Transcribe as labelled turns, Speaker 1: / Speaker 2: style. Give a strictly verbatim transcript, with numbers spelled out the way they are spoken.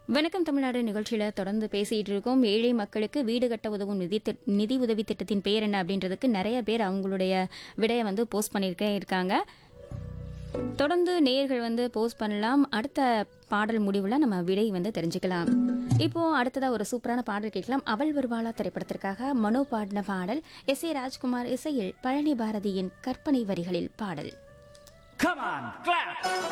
Speaker 1: வணக்கம் தமிழ்நாடு நிகழ்ச்சியில தொடர்ந்து பேசிட்டு இருக்கோம். ஏழை மக்களுக்கு வீடு கட்ட உதவும் நிதி திட்- நிதி உதவி திட்டத்தின் பெயர் என்ன அப்படின்றதுக்கு நிறைய பேர் அவங்களுடைய விடையை வந்து போஸ்ட் பண்ணியிருக்கே இருக்காங்க. தொடர்ந்து நேயர்கள் வந்து போஸ்ட் பண்ணலாம். அடுத்த பாடல் முடிவில் நம்ம விடை வந்து தெரிஞ்சுக்கலாம். இப்போ அடுத்ததா ஒரு சூப்பரான பாடல் கேட்கலாம். அவள் வருவாளா திரைப்படத்திற்காக மனோ பாடின பாடல். எஸ் ஏ ராஜ்குமார் இசையில் பழனி பாரதியின் கற்பனை வரிகளில் பாடல்.
Speaker 2: Come on, clap!